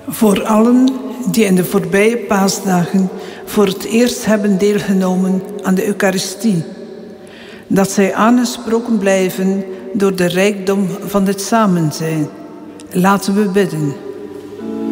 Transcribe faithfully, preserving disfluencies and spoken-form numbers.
Voor allen die in de voorbije paasdagen voor het eerst hebben deelgenomen aan de Eucharistie, dat zij aangesproken blijven door de rijkdom van dit samenzijn. Laten we bidden.